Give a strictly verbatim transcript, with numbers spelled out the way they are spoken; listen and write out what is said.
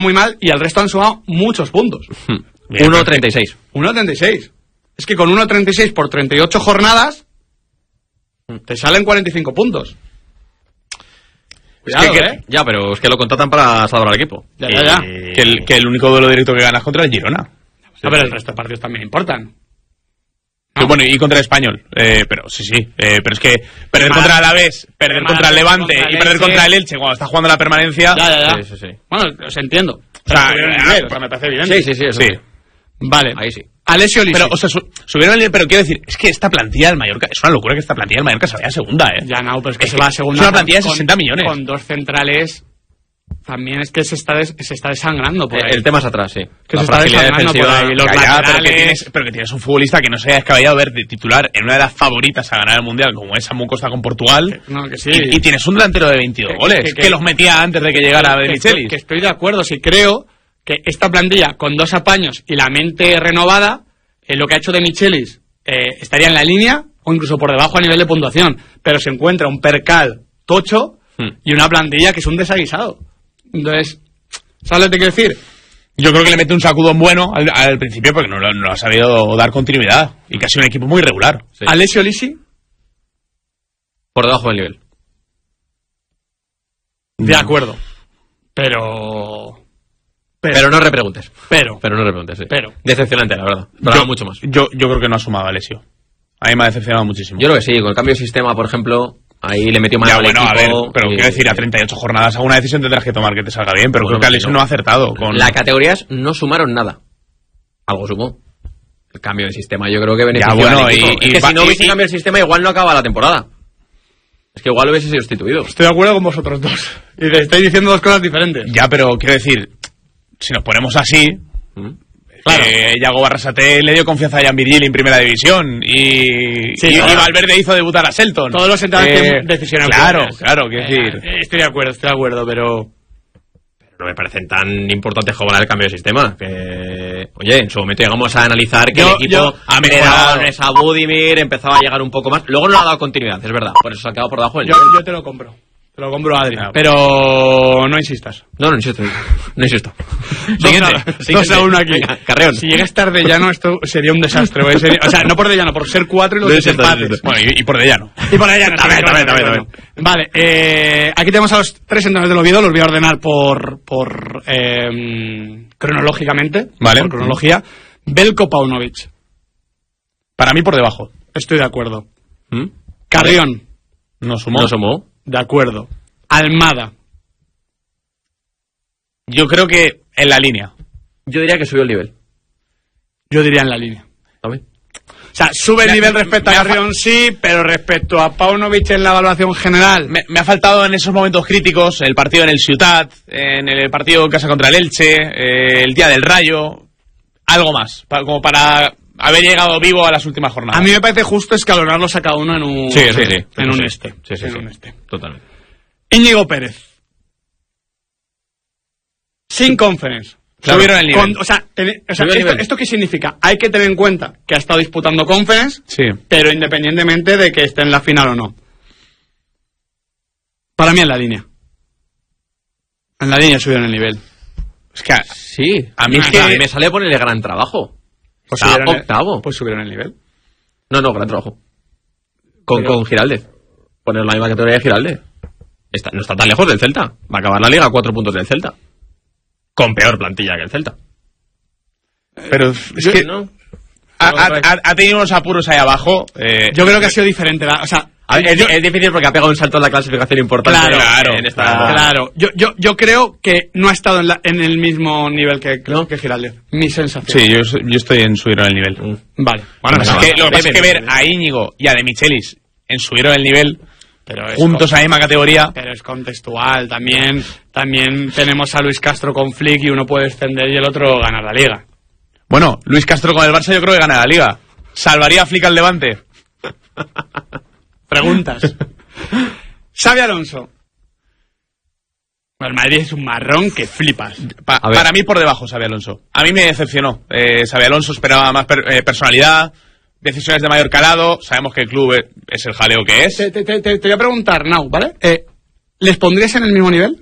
muy mal y el resto han sumado muchos puntos. uno treinta y seis. uno treinta y seis. Es que con uno treinta y seis por treinta y ocho jornadas te salen cuarenta y cinco puntos. Cuidado, es que, que, ¿eh? Ya, pero es que lo contratan para salvar al equipo. Ya, ya, ya. Y... Que, el, que el único duelo directo que ganas contra el Girona. A ver, el resto de partidos también importan. ¿No? Bueno, y contra el Español, eh, pero sí, sí, eh, pero es que perder Mal, contra el Alavés, perder contra el Levante contra el y perder Elche. contra el Elche cuando está jugando la permanencia. Ya, ya, ya. Sí, sí, sí. Bueno, os entiendo. O sea, Subieron el eh, nivel, eh, o sea, me parece evidente. Sí, sí, sí, eso Sí. sí. Vale. Ahí sí. Alessio Lisi. Pero, o sea, su, subieron el nivel, pero quiero decir, es que esta plantilla del Mallorca, es una locura que esta plantilla del Mallorca se vaya a segunda, eh. Ya, no, pero es que Es se que va a segunda. es una plantilla de con- sesenta millones. Con dos centrales. También es que se está, des- se está desangrando por Eh, ahí. El tema es atrás, sí. Que La se está fragilidad desangrando por defensiva. ahí. Los Ya, ya, pero, que laterales- tienes, pero que tienes un futbolista que no se haya descabellado ver de titular en una de las favoritas a ganar el Mundial, como es Samu Costa con Portugal. No, que sí. Y, y tienes un delantero de veintidós Que- goles, que- que, que- los metía antes de que llegara que, de que estoy, Michelis. que estoy de acuerdo. Si creo que esta plantilla, con dos apaños y la mente renovada, eh, lo que ha hecho de Michelis eh, estaría en la línea o incluso por debajo a nivel de puntuación. Pero se encuentra un percal tocho Hmm. y una plantilla que es un desaguisado. Entonces, ¿sabes lo que te quiero decir? Yo creo que le mete un sacudón bueno al, al principio porque no, lo- no ha sabido dar continuidad y que ha sido un equipo muy regular. Sí. Alessio Lisi, Por debajo del nivel. de acuerdo. Pero... Pero... Pero no repreguntes. Pero... Pero no repreguntes, sí. Pero. Decepcionante, la verdad. Pero yo, mucho más. Yo, yo creo que no ha sumado a Alessio. A mí me ha decepcionado muchísimo. Yo creo que sí, con el cambio de sistema, por ejemplo, ahí le metió mano Ya, al bueno, a ver, equipo. pero y- quiero decir, a treinta y ocho jornadas alguna decisión tendrás que tomar que te salga bien, pero Bueno, creo que Alessio no. no ha acertado con... La categoría es no sumaron nada. Algo sumó. El cambio de sistema yo creo que benefició Ya, bueno, al equipo. y- es y que va- si no y- hubiese y- cambiado el sistema igual no acaba la temporada. Es que igual hubiese sido sustituido. Estoy de acuerdo con vosotros dos. Y le estáis diciendo dos cosas diferentes. Ya, pero quiero decir, si nos ponemos así... ¿Mm? Claro. Eh, Yago Barrasate le dio confianza a Jan Virgil en primera división y, Sí, y, claro. y Valverde hizo debutar a Selton. Todos los entrenadores Eh, tienen decisiones Claro, buenas. claro, quiero decir... Eh, estoy de acuerdo, estoy de acuerdo, pero... No me parecen tan importantes como el cambio de sistema. Que, oye, en su momento llegamos a analizar que Yo- el equipo yo- ha mejorado a Budimir, empezaba a llegar un poco más. Luego no le ha dado continuidad, es verdad. Por eso se ha quedado por debajo del Yo, nivel. yo te lo compro. Te lo compro, Adri. Ah, Pero no insistas. No, no insisto. No insisto. Siguiente, Dos a- siguiente. dos a uno aquí. Venga, Carreón. Si llegas tarde llano, esto sería un desastre. ¿Ves? Sería- o sea, no por de llano, por ser cuatro y los No dos insisto, empates. insisto. Bueno, y, y por de llano. Y por allá no. También, sí, también, bueno, también, bueno. Vale, eh, aquí tenemos a los tres entrenadores del Oviedo, los voy a ordenar por, por eh, cronológicamente. Vale. Por cronología. Belko Paunovic. Para mí por debajo. Estoy de acuerdo. ¿Mm? Carrión. No sumó. No sumó. De acuerdo. Almada. Yo creo que en la línea. Yo diría que subió el nivel. Yo diría en la línea. ¿Sabes? O sea, sube el Me- nivel respecto a me ha fa- Carrión, sí, pero respecto a Paunovic en la evaluación general. Me, me ha faltado en esos momentos críticos el partido en el Ciutat, en el partido en casa contra el Elche, eh, el día del Rayo, algo más, pa- como para haber llegado vivo a las últimas jornadas. A mí me parece justo escalonarlos a cada uno en un, Sí, eso sí. en Eso un sí. este. Sí, sí, en sí. un este. Totalmente. Íñigo Pérez. Sin conference. Claro. Subieron el nivel. Con- o sea, ten- o sea, Subió el esto, nivel. ¿esto qué significa? Hay que tener en cuenta que ha estado disputando conference, Sí. pero independientemente de que esté en la final o no. Para mí en la línea. En la línea subieron el nivel. Es que a, Sí. a mí es Ah, que... a mí me sale ponerle gran trabajo. Pues Está subieron el- octavo. pues subieron el nivel. No, no, gran trabajo. Con, Pero- con Giraldez. Poner la misma categoría de Giraldez. Está, no está tan lejos del Celta. Va a acabar la liga a cuatro puntos del Celta. Con peor plantilla que el Celta. Pero es Yo- que ¿No? ha, ha- ha tenido unos apuros ahí abajo. eh, Yo creo que ha sido diferente. la- O sea, A ver, es, yo- es difícil porque ha pegado un salto en la clasificación importante. Claro, claro, en esta... claro. Claro, yo, yo, yo creo que no ha estado en, la- en el mismo nivel que, ¿No? que Giraldez. Mi sensación. sí, yo, yo estoy en subieron el nivel. Mm. Vale. Bueno, Venga, es va, que lo que pasa es que debe, ver a Íñigo y a De Michelis en subieron el nivel Pero es juntos a la misma categoría. Pero es contextual. También, también tenemos a Luis Castro con Flick y uno puede descender y el otro ganar la liga. Bueno, Luis Castro con el Barça yo creo que gana la liga. ¿Salvaría a Flick al Levante? Preguntas. Xavi Alonso. El Madrid es un marrón que flipas. Pa- A ver. para mí por debajo, Xabi Alonso. A mí me decepcionó. Eh, Xabi Alonso esperaba más per- eh, personalidad, decisiones de mayor calado. Sabemos que el club es, es el jaleo que es. Te, te- te- te voy a preguntar, Nau, ¿vale? Eh, ¿Les pondrías en el mismo nivel?